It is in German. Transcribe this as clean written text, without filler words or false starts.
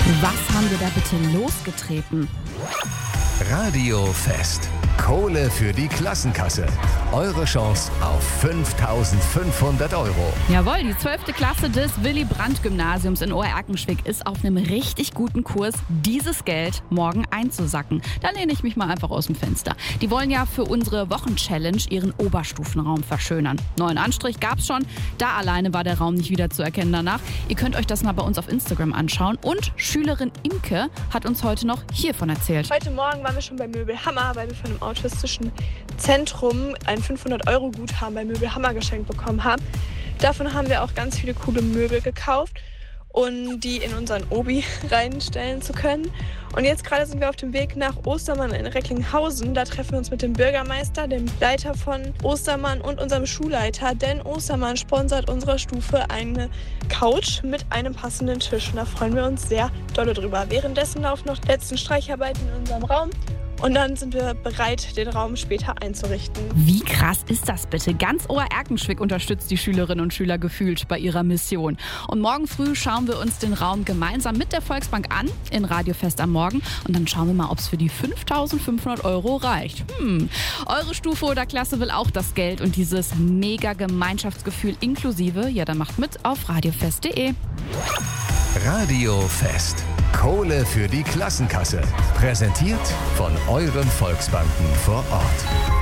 Was haben wir da bitte losgetreten? Radiofest. Kohle für die Klassenkasse. Eure Chance auf 5.500 €. Jawohl, die 12. Klasse des Willy-Brandt-Gymnasiums in Oer-Erkenschwick ist auf einem richtig guten Kurs, dieses Geld morgen einzusacken. Da lehne ich mich mal einfach aus dem Fenster. Die wollen ja für unsere Wochenchallenge ihren Oberstufenraum verschönern. Neuen Anstrich gab's schon, da alleine war der Raum nicht wieder zu erkennen danach. Ihr könnt euch das mal bei uns auf Instagram anschauen. Und Schülerin Imke hat uns heute noch hiervon erzählt. Heute Morgen waren wir schon bei Möbelhammer, weil wir von einem autistischen Zentrum ein 500-€-Guthaben bei Möbelhammer geschenkt bekommen haben. Davon haben wir auch ganz viele coole Möbel gekauft, um die in unseren Obi reinstellen zu können. Und jetzt gerade sind wir auf dem Weg nach Ostermann in Recklinghausen. Da treffen wir uns mit dem Bürgermeister, dem Leiter von Ostermann und unserem Schulleiter. Denn Ostermann sponsert unserer Stufe eine Couch mit einem passenden Tisch. Und da freuen wir uns sehr dolle drüber. Währenddessen laufen noch die letzten Streicharbeiten in unserem Raum. Und dann sind wir bereit, den Raum später einzurichten. Wie krass ist das bitte? Ganz Oer-Erkenschwick unterstützt die Schülerinnen und Schüler gefühlt bei ihrer Mission. Und morgen früh schauen wir uns den Raum gemeinsam mit der Volksbank an, in Radiofest am Morgen. Und dann schauen wir mal, ob es für die 5.500 € reicht. Eure Stufe oder Klasse will auch das Geld und dieses mega Gemeinschaftsgefühl inklusive. Ja, dann macht mit auf radiofest.de. Radiofest. Kohle für die Klassenkasse. Präsentiert von euren Volksbanken vor Ort.